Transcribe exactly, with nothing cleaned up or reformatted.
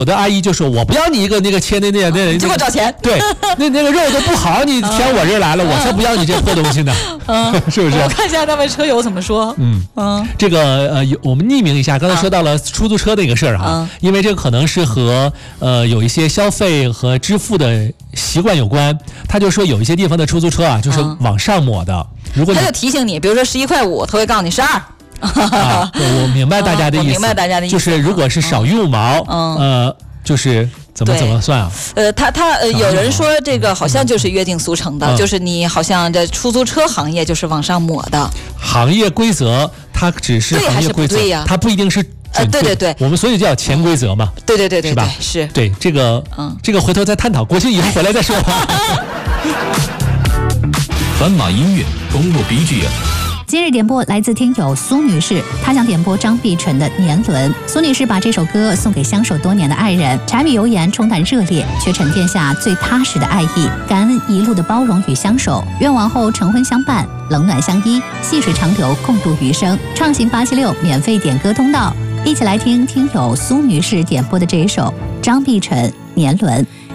有的阿姨就说我不要你一个那个切那那那， 就给我找钱。 对，那那个肉都不好，你填我这儿来了，我才不要你这破东西呢， 嗯， 是不是？ 我看一下他们车友怎么说。 嗯嗯，这个呃，我们匿名一下，刚才说到了出租车的一个事儿哈，嗯、因为这个可能是和呃有一些消费和支付的习惯有关。他就说有一些地方的出租车啊，就是往上抹的，嗯、如果他就提醒你，比如说十一块五，他会告诉你十二。 啊，我明白大家的意思， 我明白大家的意思， 就是如果是少一五毛，嗯，呃，就是怎么怎么算啊？ 呃，他他呃，有人说这个好像就是约定俗成的，嗯、就是你好像这出租车行业就是往上抹的。 行业规则它只是行业规则， 对它不一定是。 呃，对对对， 我们所以叫潜规则嘛。 对对对对， 是吧？ 是。 对这个，嗯，这个回头再探讨，国庆以后回来再说。 斑马音乐公路 B G M。 今日点播来自听友苏女士，她想点播张碧晨的《年轮》。苏女士把这首歌送给相守多年的爱人，柴米油盐冲淡热烈，却沉淀下最踏实的爱意。感恩一路的包容与相守，愿往后成婚相伴，冷暖相依，细水长流，共度余生。畅行八七六免费点歌通道，一起来听听友苏女士点播的这一首张碧晨《年轮》。